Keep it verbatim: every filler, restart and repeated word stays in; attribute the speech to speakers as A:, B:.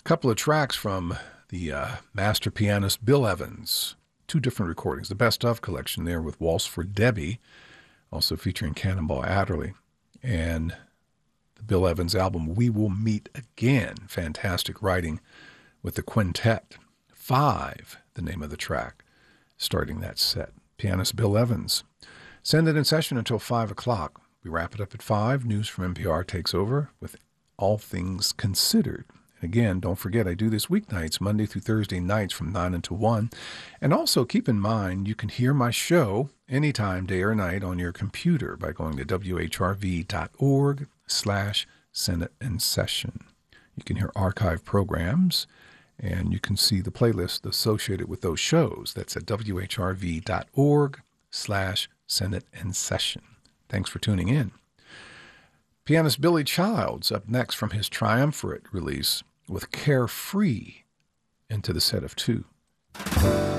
A: couple of tracks from the uh, master pianist Bill Evans. Two different recordings. The Best Of collection there with Waltz for Debbie, also featuring Cannonball Adderley. And the Bill Evans album, We Will Meet Again. Fantastic writing with the quintet. Five, the name of the track, starting that set. Pianist Bill Evans. Send it in session until five o'clock. We wrap it up at five. News from N P R takes over with All Things Considered. And again, don't forget, I do this weeknights, Monday through Thursday nights from nine until one. And also keep in mind, you can hear my show anytime, day or night, on your computer by going to W H R V dot org slash Senate in Session. You can hear archive programs, and you can see the playlist associated with those shows. That's at W H R V dot org slash Senate in Session. Thanks for tuning in. Pianist Billy Child's up next from his Triumvirate release with Carefree into the set of two.